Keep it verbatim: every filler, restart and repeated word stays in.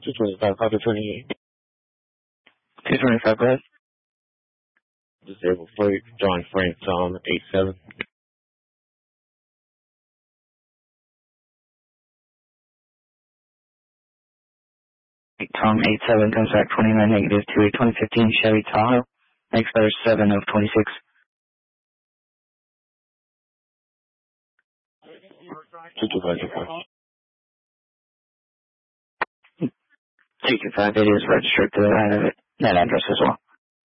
two twenty-five, copy twenty-eight. two twenty-five, go ahead. Disabled freight, John Frank, Tom, eight seven. Tom, eight seven, comes back twenty-nine, negative two eight, twenty fifteen Chevy Tahoe. Expires seven of twenty-six. two two five, two five. two two five, it is registered to that, that address as well.